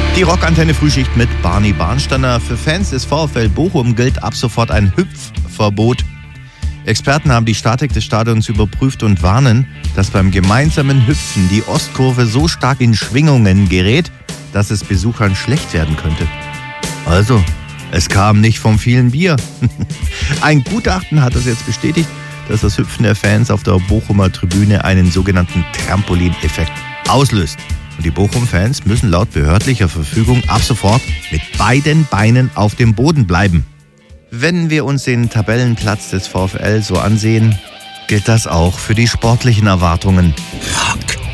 Die Rockantenne Frühschicht mit Barney Barnsteiner. Für Fans des VfL Bochum gilt ab sofort ein Hüpfverbot. Experten haben die Statik des Stadions überprüft und warnen, dass beim gemeinsamen Hüpfen die Ostkurve so stark in Schwingungen gerät, dass es Besuchern schlecht werden könnte. Also, es kam nicht vom vielen Bier. Ein Gutachten hat das jetzt bestätigt, dass das Hüpfen der Fans auf der Bochumer Tribüne einen sogenannten Trampolineffekt auslöst. Und die Bochum-Fans müssen laut behördlicher Verfügung ab sofort mit beiden Beinen auf dem Boden bleiben. Wenn wir uns den Tabellenplatz des VfL so ansehen, gilt das auch für die sportlichen Erwartungen. Rock